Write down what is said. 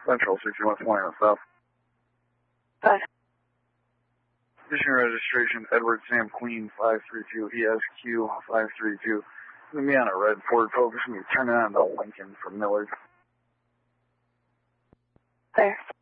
Central 6120 on South. Bye. Mission registration Edward Sam Queen 532 ESQ 532. Gonna be on a red Ford Focus and be turning on the Lincoln from Millard. There.